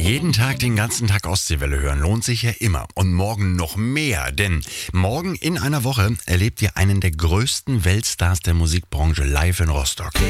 Jeden Tag den ganzen Tag Ostseewelle hören lohnt sich ja immer. Und morgen noch mehr, denn morgen in einer Woche erlebt ihr einen der größten Weltstars der Musikbranche live in Rostock.